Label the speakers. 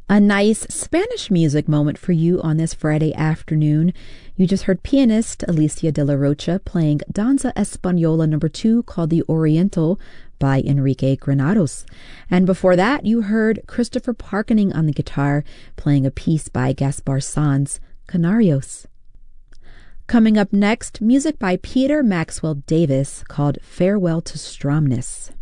Speaker 1: A nice Spanish music moment for you on this Friday afternoon. You just heard pianist Alicia de la Rocha playing Danza Española No. 2 called the Oriental by Enrique Granados. And before that, you heard Christopher Parkening on the guitar playing a piece by Gaspar Sanz, Canarios. Coming up next, music by Peter Maxwell Davis called Farewell to Stromness.